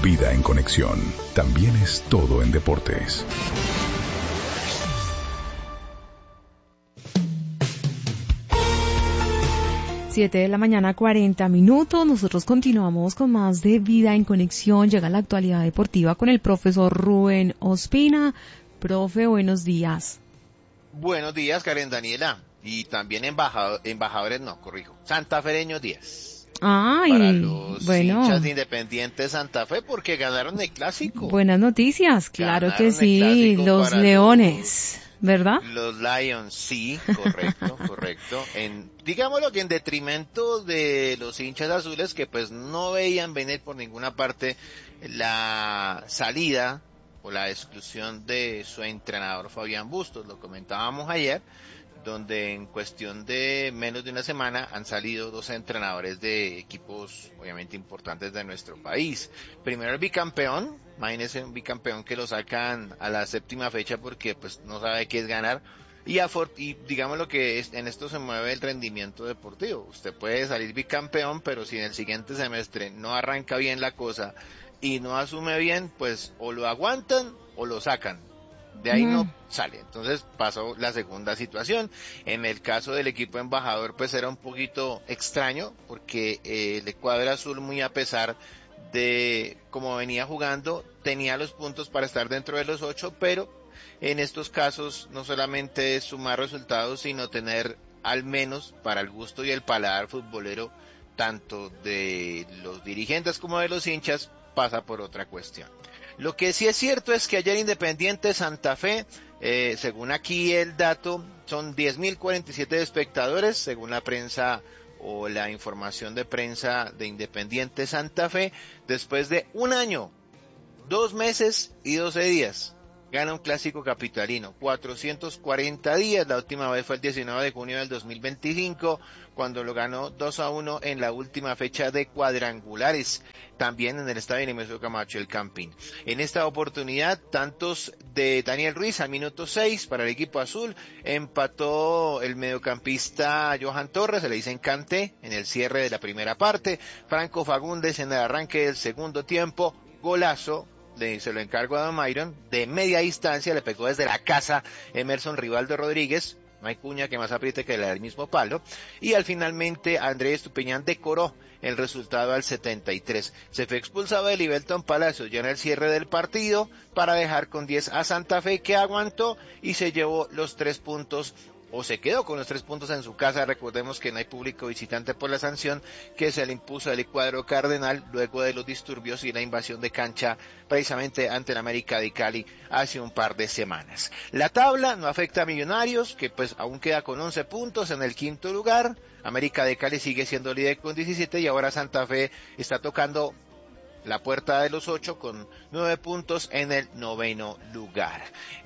Vida en Conexión también es todo en deportes. 7:40 a.m. Nosotros continuamos con más de Vida en Conexión. Llega la actualidad deportiva con el profesor Rubén Ospina. Profe, buenos días. Buenos días, Karen Daniela. Y también embajadores, no, corrijo, santafereños días. Ay, para los bueno, hinchas de Independiente Santa Fe, porque ganaron el clásico. Buenas noticias, claro que sí, los para Leones, ¿verdad? Los Lions, sí, correcto. Digámoslo que en detrimento de los hinchas azules que pues no veían venir por ninguna parte la salida o la exclusión de su entrenador Fabián Bustos, lo comentábamos ayer, donde en cuestión de menos de una semana han salido 2 entrenadores de equipos obviamente importantes de nuestro país. Primero el bicampeón, imagínense un bicampeón que lo sacan a la 7ª fecha porque pues no sabe qué es ganar. Y digamos lo que es, en esto se mueve el rendimiento deportivo. Usted puede salir bicampeón, pero si en el siguiente semestre no arranca bien la cosa y no asume bien, pues o lo aguantan o lo sacan. De ahí no sale. Entonces pasó la segunda situación. En el caso del equipo embajador, pues era un poquito extraño, porque el cuadro azul, muy a pesar de cómo venía jugando, tenía los puntos para estar dentro de los 8, pero en estos casos no solamente es sumar resultados, sino tener al menos para el gusto y el paladar futbolero, tanto de los dirigentes como de los hinchas, pasa por otra cuestión. Lo que sí es cierto es que ayer Independiente Santa Fe, según aquí el dato, son 10.047 espectadores, según la prensa o la información de prensa de Independiente Santa Fe, después de 1 año, 2 meses y 12 días. Gana un clásico capitalino, 440 días, la última vez fue el 19 de junio del 2025, cuando lo ganó 2-1 en la última fecha de cuadrangulares, también en el estadio Nemesio Camacho El Campín. En esta oportunidad, tantos de Daniel Ruiz al minuto 6 para el equipo azul, empató el mediocampista Johan Torres, se le dice Kanté, en el cierre de la primera parte, Franco Fagundes en el arranque del segundo tiempo, golazo, se lo encargo a Don Myron, de media distancia, le pegó desde la casa Emerson Rivaldo Rodríguez, no hay cuña que más apriete que la del mismo palo, y finalmente Andrés Estupiñán decoró el resultado al 73. Se fue expulsado de Livelton Palacios ya en el cierre del partido para dejar con 10 a Santa Fe, que aguantó y se llevó los 3 puntos, o se quedó con los 3 puntos en su casa. Recordemos que no hay público visitante por la sanción que se le impuso al cuadro cardenal luego de los disturbios y la invasión de cancha precisamente ante el América de Cali hace un par de semanas. La tabla no afecta a Millonarios, que pues aún queda con 11 puntos en el 5º lugar. América de Cali sigue siendo líder con 17 y ahora Santa Fe está tocando la puerta de los 8 con 9 puntos en el 9º lugar.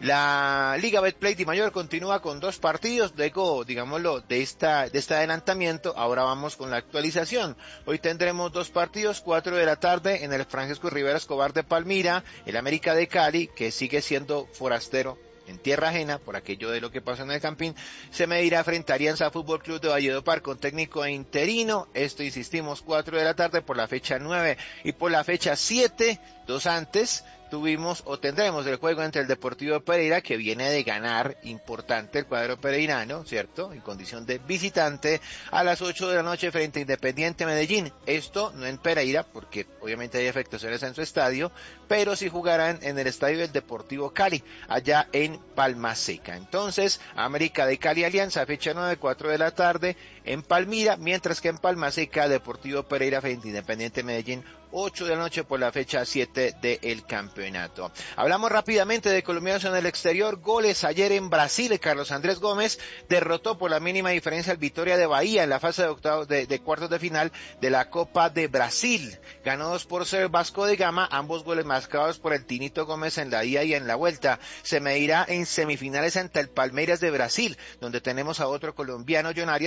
La Liga Betplay de Mayor continúa con 2 partidos, luego, digámoslo, de este adelantamiento. Ahora vamos con la actualización. Hoy tendremos 2 partidos, 4 de la tarde en el Francisco Rivera Escobar de Palmira, el América de Cali, que sigue siendo forastero en tierra ajena por aquello de lo que pasó en el Campín, se medirá frente a Alianza Fútbol Club de Valledupar con técnico interino. Esto, insistimos, 4 de la tarde por la fecha 9 y por la fecha 7, 2 antes, tuvimos o tendremos el juego entre el Deportivo Pereira, que viene de ganar importante el cuadro pereirano, ¿cierto?, en condición de visitante, a las 8 de la noche frente a Independiente Medellín. Esto no en Pereira, porque obviamente hay afectaciones en su estadio, pero sí jugarán en el estadio del Deportivo Cali, allá en Palma Seca. Entonces, América de Cali Alianza, fecha 9, 4 de la tarde en Palmira, mientras que en Palma Seca, Deportivo Pereira frente a Independiente Medellín, 8 de la noche por la fecha 7 del campeonato. Hablamos rápidamente de colombianos en el exterior. Goles ayer en Brasil. Carlos Andrés Gómez derrotó por la mínima diferencia al Vitória de Bahía en la fase de cuartos de final de la Copa de Brasil. Ganó 2-0 Vasco de Gama, ambos goles marcados por el Tinito Gómez en la ida y en la vuelta. Se medirá en semifinales ante el Palmeiras de Brasil, donde tenemos a otro colombiano, John Arias, que también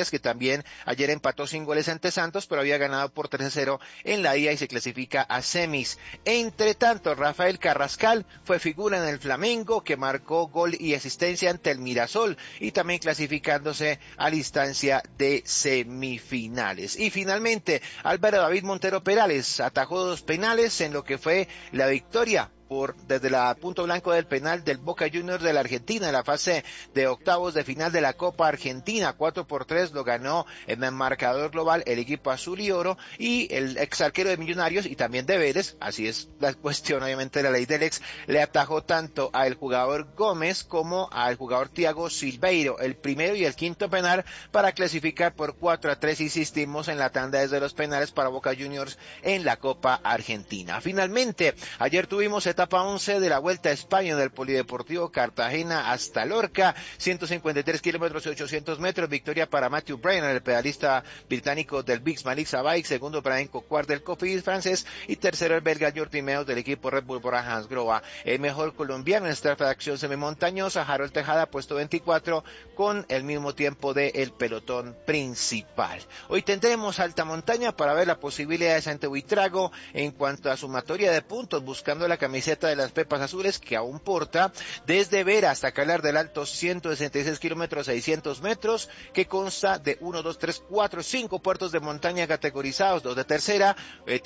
también ayer empató sin goles ante Santos, pero había ganado por 3-0 en la ida y se clasifica a semis. Entre tanto, Rafael Carrascal fue figura en el Flamengo, que marcó gol y asistencia ante el Mirasol y también clasificándose a la instancia de semifinales. Y finalmente, Álvaro David Montero Perales atajó 2 penales en lo que fue la victoria desde la punto blanco del penal del Boca Juniors de la Argentina en la fase de octavos de final de la Copa Argentina. 4-3 lo ganó en el marcador global el equipo azul y oro, y el ex arquero de Millonarios y también de Vélez, así es la cuestión obviamente de la ley del ex, le atajó tanto al jugador Gómez como al jugador Thiago Silveiro el primero y el quinto penal para clasificar por 4-3, insistimos, en la tanda desde los penales para Boca Juniors en la Copa Argentina. Finalmente, ayer tuvimos etapa 11 de la Vuelta a España del Polideportivo Cartagena hasta Lorca, 153 kilómetros y 800 metros, victoria para Matthew Brennan, el pedalista británico del Bix Malixa Bike, segundo para Enco Cuart del Cofidis francés y tercero el belga Jordi Meus del equipo Red Bull por Hans Grohe. El mejor colombiano en esta fracción semimontañosa, Harold Tejada, puesto 24 con el mismo tiempo del pelotón principal. Hoy tendremos alta montaña para ver la posibilidad de Santo Buitrago en cuanto a sumatoria de puntos, buscando la camiseta de las Pepas Azules que aún porta desde Vera hasta Calar del Alto, 166 kilómetros 600 metros, que consta de 1, 2, 3, 4, 5 puertos de montaña categorizados, 2 de tercera,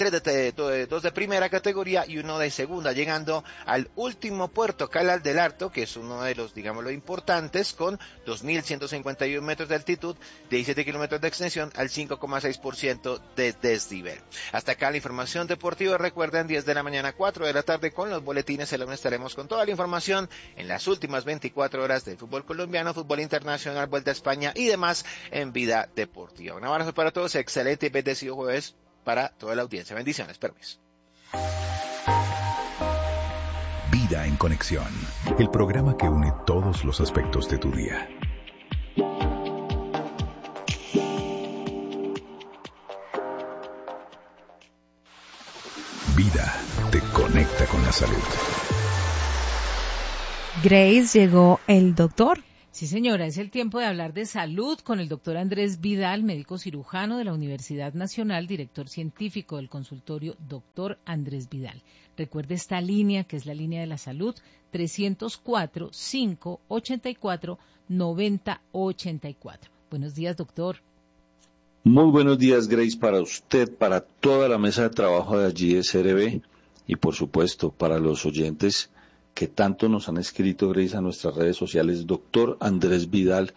2 de primera categoría y 1 de segunda, llegando al último puerto, Calar del Alto, que es uno de los, digámoslo, importantes, con 2.151 metros de altitud, 17 kilómetros de extensión al 5,6% de desnivel. Hasta acá la información deportiva. Recuerden, 10 de la mañana, 4 de la tarde con los boletines. El lunes estaremos con toda la información en las últimas 24 horas del fútbol colombiano, fútbol internacional, Vuelta a España y demás en Vida Deportiva. Un abrazo para todos, excelente y bendecido jueves para toda la audiencia. Bendiciones, permiso. Vida en Conexión, el programa que une todos los aspectos de tu día. Vida te conecta con la salud. Grace, llegó el doctor. Sí, señora, es el tiempo de hablar de salud con el doctor Andrés Vidal, médico cirujano de la Universidad Nacional, director científico del consultorio Doctor Andrés Vidal. Recuerde esta línea, que es la línea de la salud, 304-584-9084. Buenos días, doctor. Muy buenos días, Grace, para usted, para toda la mesa de trabajo de allí de CRB y, por supuesto, para los oyentes que tanto nos han escrito, Grace, a nuestras redes sociales, Doctor Andrés Vidal,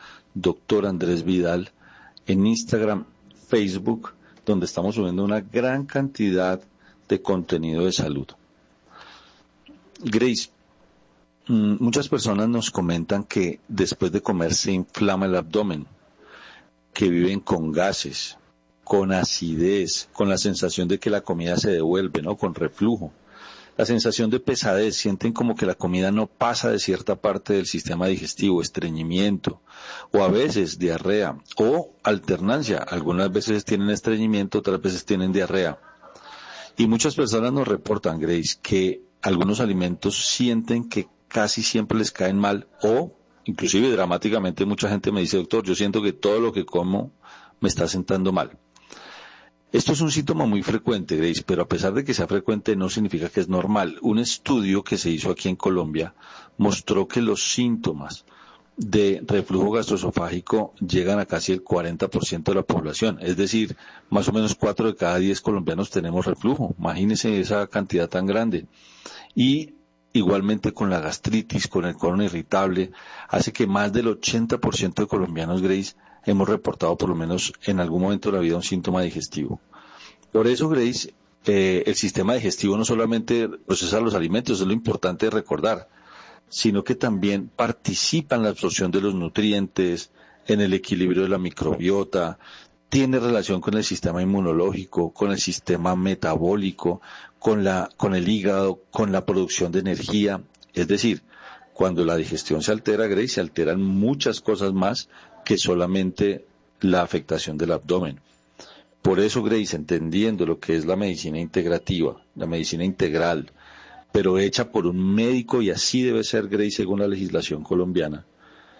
en Instagram, Facebook, donde estamos subiendo una gran cantidad de contenido de salud. Grace, muchas personas nos comentan que después de comer se inflama el abdomen, que viven con gases, con acidez, con la sensación de que la comida se devuelve, ¿no? Con reflujo. La sensación de pesadez, sienten como que la comida no pasa de cierta parte del sistema digestivo, estreñimiento, o a veces diarrea, o alternancia. Algunas veces tienen estreñimiento, otras veces tienen diarrea. Y muchas personas nos reportan, Grace, que algunos alimentos sienten que casi siempre les caen mal, o inclusive dramáticamente mucha gente me dice, doctor, yo siento que todo lo que como me está sentando mal. Esto es un síntoma muy frecuente, Grace, pero a pesar de que sea frecuente no significa que es normal. Un estudio que se hizo aquí en Colombia mostró que los síntomas de reflujo gastroesofágico llegan a casi el 40% de la población. Es decir, más o menos 4 de cada 10 colombianos tenemos reflujo. Imagínense esa cantidad tan grande. Y igualmente con la gastritis, con el colon irritable, hace que más del 80% de colombianos, Grace, hemos reportado por lo menos en algún momento de la vida un síntoma digestivo. Por eso, Grace, el sistema digestivo no solamente procesa los alimentos, es lo importante de recordar, sino que también participa en la absorción de los nutrientes, en el equilibrio de la microbiota, tiene relación con el sistema inmunológico, con el sistema metabólico, con el hígado, con la producción de energía. Es decir, cuando la digestión se altera, Grace, se alteran muchas cosas más que solamente la afectación del abdomen. Por eso, Grace, entendiendo lo que es la medicina integrativa, la medicina integral, pero hecha por un médico, y así debe ser, Grace, según la legislación colombiana,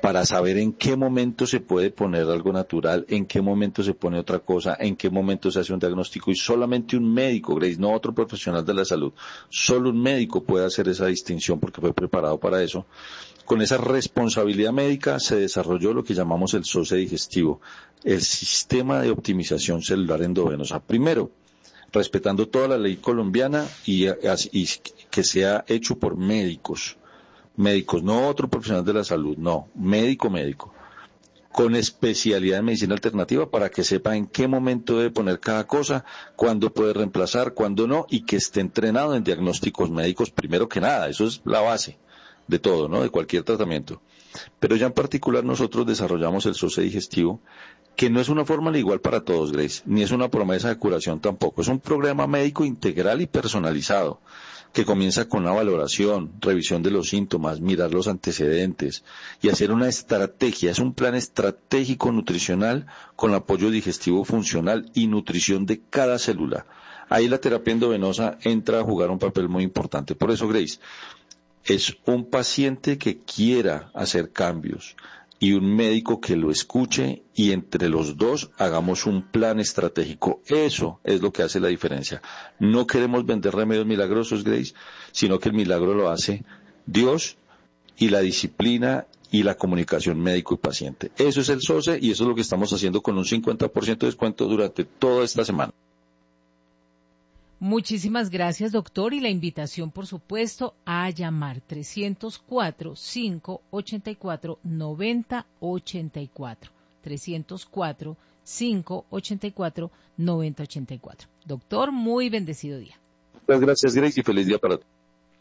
para saber en qué momento se puede poner algo natural, en qué momento se pone otra cosa, en qué momento se hace un diagnóstico, y solamente un médico, Grace, no otro profesional de la salud, solo un médico puede hacer esa distinción porque fue preparado para eso. Con esa responsabilidad médica se desarrolló lo que llamamos el SOCE digestivo, el sistema de optimización celular endovenosa. Primero, respetando toda la ley colombiana y que sea hecho por médicos, no otro profesional de la salud, no, médico, con especialidad en medicina alternativa para que sepa en qué momento debe poner cada cosa, cuándo puede reemplazar, cuándo no, y que esté entrenado en diagnósticos médicos primero que nada. Eso es la base de todo, ¿no? De cualquier tratamiento. Pero ya en particular nosotros desarrollamos el SOCE digestivo, que no es una fórmula igual para todos, Grace, ni es una promesa de curación tampoco. Es un programa médico integral y personalizado, que comienza con una valoración, revisión de los síntomas, mirar los antecedentes y hacer una estrategia. Es un plan estratégico nutricional con apoyo digestivo funcional y nutrición de cada célula. Ahí la terapia endovenosa entra a jugar un papel muy importante. Por eso, Grace, es un paciente que quiera hacer cambios y un médico que lo escuche, y entre los dos hagamos un plan estratégico. Eso es lo que hace la diferencia. No queremos vender remedios milagrosos, Grace, sino que el milagro lo hace Dios y la disciplina y la comunicación médico y paciente. Eso es el SOCE, y eso es lo que estamos haciendo con un 50% de descuento durante toda esta semana. Muchísimas gracias, doctor, y la invitación, por supuesto, a llamar 304-584-9084. 304-584-9084. Doctor, muy bendecido día. Muchas gracias, Grace, y feliz día para todos.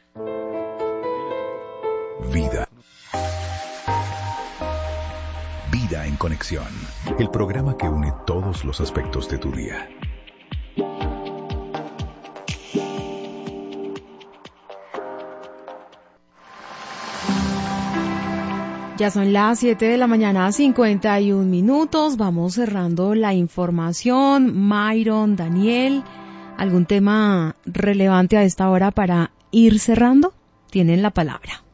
Vida. Vida en Conexión. El programa que une todos los aspectos de tu día. Ya son las 7 de la mañana, 51 minutos. Vamos cerrando la información. Myron, Daniel, ¿algún tema relevante a esta hora para ir cerrando? Tienen la palabra.